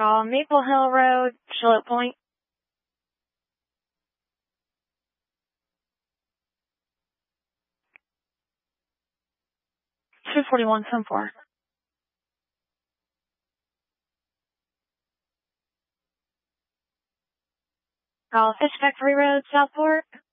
Maple Hill Road, Charlotte Point. $241.74. Fish Factory Road, Southport.